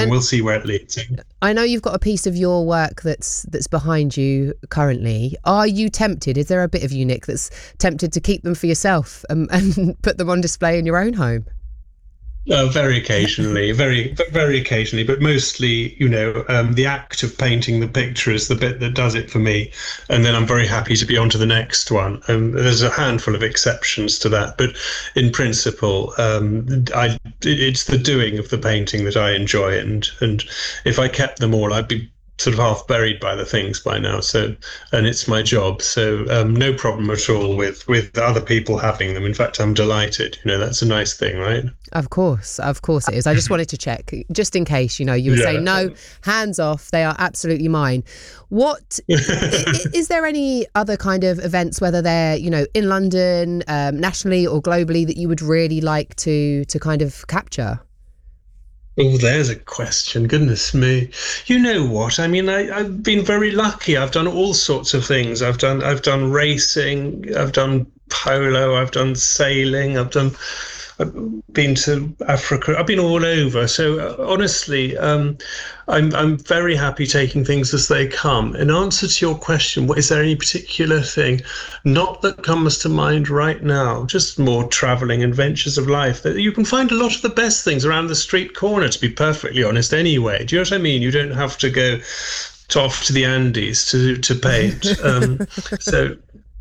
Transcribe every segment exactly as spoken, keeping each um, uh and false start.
and we'll see where it leads. I know you've got a piece of your work that's that's behind you currently. Are you tempted? Is there a bit of you, Nick, that's tempted to keep them for yourself and, and put them on display in your own home? Uh, very occasionally, very, very occasionally, but mostly, you know, um, the act of painting the picture is the bit that does it for me. And then I'm very happy to be on to the next one. Um, there's a handful of exceptions to that, but in principle, um, I, it's the doing of the painting that I enjoy. And, and if I kept them all, I'd be sort of half buried by the things by now. So, and it's my job. So um, no problem at all with, with other people having them. In fact, I'm delighted. You know, that's a nice thing, right? Of course, of course it is. I just wanted to check, just in case, you know, you would yeah. say, no, hands off, they are absolutely mine. What, is, is there any other kind of events, whether they're, you know, in London, um, nationally or globally, that you would really like to to kind of capture? Oh, there's a question. Goodness me. You know what? I mean, I, I've been very lucky. I've done all sorts of things. I've done I've done racing. I've done polo. I've done sailing. I've done. I've been to Africa. I've been all over. So uh, honestly, um, I'm I'm very happy taking things as they come. In answer to your question, what, is there any particular thing? Not that comes to mind right now. Just more travelling adventures of life. That you can find a lot of the best things around the street corner. To be perfectly honest, anyway. Do you know what I mean? You don't have to go to off to the Andes to to paint. Um, so.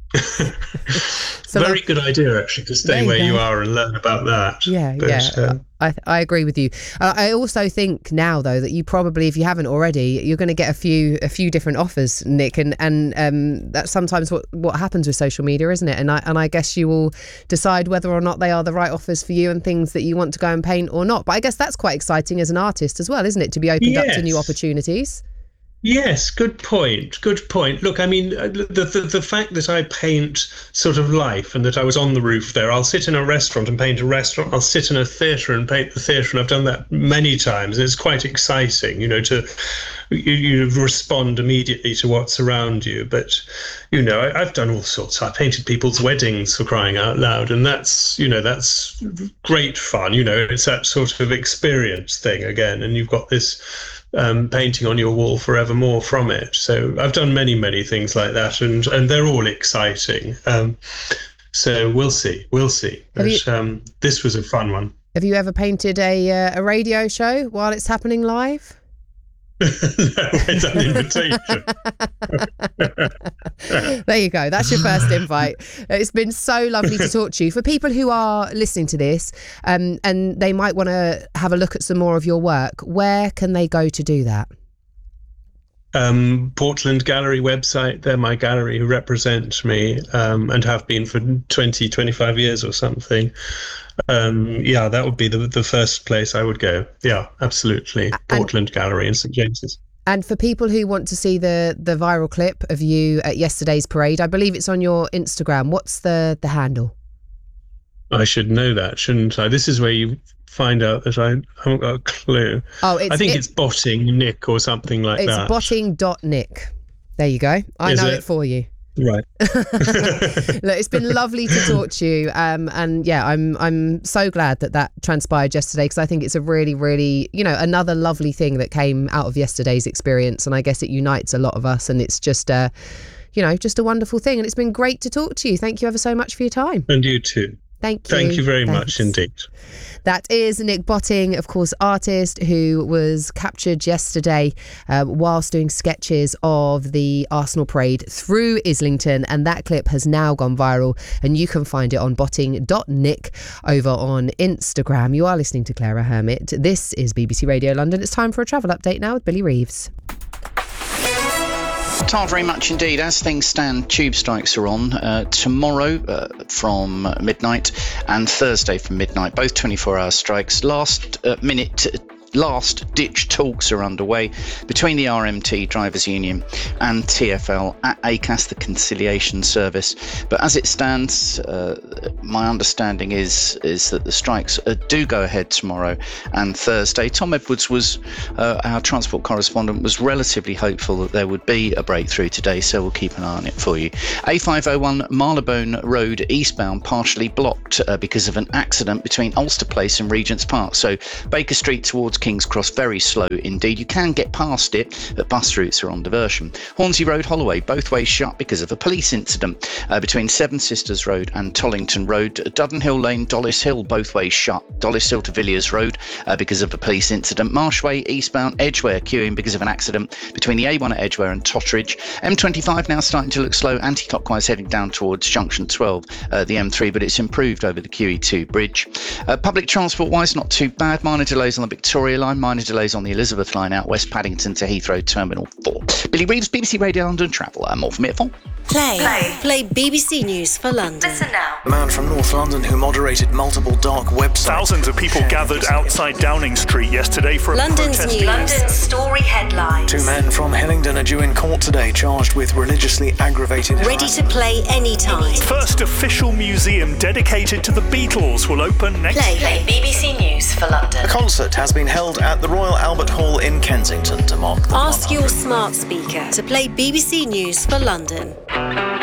So very good idea, actually, to stay where you are and learn about that. Yeah, but, yeah, uh, I I agree with you. Uh, I also think now, though, that you probably, if you haven't already, you're going to get a few a few different offers, Nick, and and um, that's sometimes what, what happens with social media, isn't it? And I and I guess you will decide whether or not they are the right offers for you and things that you want to go and paint or not. But I guess that's quite exciting as an artist as well, isn't it? To be opened yes. up to new opportunities. Yes, good point. Good point. Look, I mean, the, the the fact that I paint sort of life and that I was on the roof there, I'll sit in a restaurant and paint a restaurant. I'll sit in a theatre and paint the theatre. And I've done that many times. It's quite exciting, you know, to you, you respond immediately to what's around you. But, you know, I, I've done all sorts. I painted people's weddings, for crying out loud. And that's, you know, that's great fun. You know, it's that sort of experience thing again. And you've got this Um, painting on your wall forevermore from it. So I've done many, many things like that, and and they're all exciting. Um, so we'll see, we'll see. But you, um, this was a fun one. Have you ever painted a uh, a radio show while it's happening live? No, it's an invitation. There you go. That's your first invite. It's been so lovely to talk to you. For people who are listening to this um, and they might want to have a look at some more of your work, where can they go to do that? Um, Portland Gallery website. They're my gallery who represent me um, and have been for twenty, twenty-five years or something. Um, yeah, that would be the the first place I would go. Yeah, absolutely. Portland and, Gallery in Saint James's. And for people who want to see the the viral clip of you at yesterday's parade, I believe it's on your Instagram. What's the, the handle? I should know that, shouldn't I? This is where you find out that I haven't got a clue. Oh, it's, I think it, it's Botting Nick or something like it's that. It's botting dot nick. There you go. I is know it? it for you. Right. Look, it's been lovely to talk to you, um, and yeah, I'm I'm so glad that that transpired yesterday, because I think it's a really, really, you know, another lovely thing that came out of yesterday's experience, and I guess it unites a lot of us, and it's just a, you know, just a wonderful thing, and it's been great to talk to you. Thank you ever so much for your time. And you too. Thank you. Thank you very Thanks. much indeed. That is Nick Botting, of course, artist who was captured yesterday uh, whilst doing sketches of the Arsenal parade through Islington, and that clip has now gone viral, and you can find it on botting dot nick over on Instagram. You are listening to Clara Hermit. This is B B C Radio London. It's time for a travel update now with Billy Reeves. Not very much indeed. As things stand, tube strikes are on uh, tomorrow uh, from midnight and Thursday from midnight, both twenty-four hour strikes. Last uh, minute last ditch talks are underway between the R M T Drivers Union and T F L at A C A S, the conciliation service. But as it stands, uh, my understanding is is that the strikes uh, do go ahead tomorrow and Thursday. Tom Edwards was uh, our transport correspondent, was relatively hopeful that there would be a breakthrough today, so we'll keep an eye on it for you. A five oh one Marylebone Road eastbound partially blocked uh, because of an accident between Ulster Place and Regent's Park. So Baker Street towards King's Cross, very slow indeed. You can get past it, but bus routes are on diversion. Hornsey Road, Holloway, both ways shut because of a police incident uh, between Seven Sisters Road and Tollington Road. Dudden Hill Lane, Dollis Hill, both ways shut. Dollis Hill to Villiers Road uh, because of a police incident. Marshway, eastbound, Edgware queuing because of an accident between the A one at Edgware and Totteridge. M twenty-five now starting to look slow, anti-clockwise heading down towards junction twelve, uh, the M three, but it's improved over the Q E two bridge. Uh, public transport-wise, not too bad. Minor delays on the Victoria line, minor delays on the Elizabeth line out West Paddington to Heathrow Terminal four. Billy Reeves, B B C Radio London Travel. Uh, more from it for. Play. Play. Play B B C News for London. Listen now. A man from North London who moderated multiple dark websites. Thousands of people gathered outside Downing Street yesterday for a London's protest. news. London's story headlines. Two men from Hillingdon are due in court today, charged with religiously aggravated Ready to play anytime. First official museum dedicated to the Beatles will open next Play. Play B B C News for London. A concert has been held at the Royal Albert Hall in Kensington to mark the Ask your one hundred smart speaker to play B B C News for London.